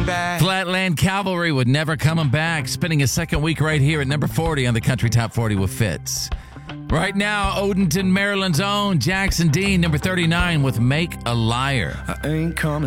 back. Flatland Cavalry with Never Coming Back, spending a second week right here at number 40 on the Country Top 40 with Fitz. Right now, Odenton, Maryland's own Jackson Dean, number 39 with Make a Liar. I ain't coming